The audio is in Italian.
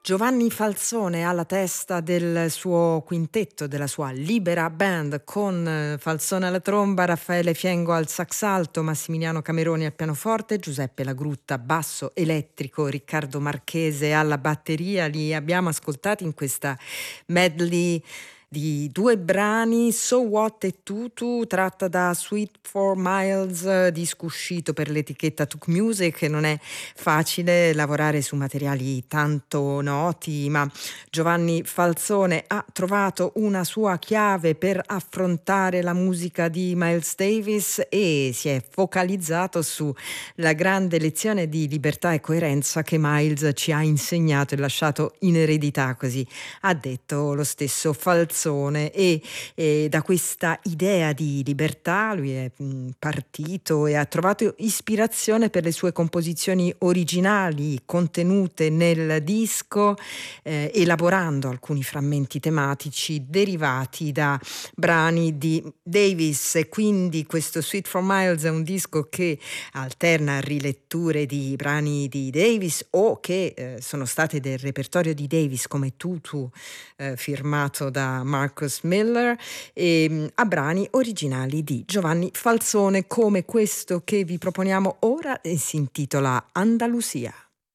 Giovanni Falzone alla testa del suo quintetto, della sua libera band, con Falzone alla tromba, Raffaele Fiengo al sax alto, Massimiliano Cameroni al pianoforte, Giuseppe Lagrutta basso elettrico, Riccardo Marchese alla batteria. Li abbiamo ascoltati in questa medley di due brani, So What e Tutu, tratta da Sweet 4 Miles, disco uscito per l'etichetta Tuk Music. Non è facile lavorare su materiali tanto noti, ma Giovanni Falzone ha trovato una sua chiave per affrontare la musica di Miles Davis e si è focalizzato sulla grande lezione di libertà e coerenza che Miles ci ha insegnato e lasciato in eredità, così ha detto lo stesso Falzone. E da questa idea di libertà lui è partito e ha trovato ispirazione per le sue composizioni originali contenute nel disco, elaborando alcuni frammenti tematici derivati da brani di Davis. E quindi questo Sweet for Miles è un disco che alterna riletture di brani di Davis o che sono state del repertorio di Davis, come Tutu, firmato da Marcus Miller, a brani originali di Giovanni Falzone, come questo che vi proponiamo ora e si intitola Andalusia.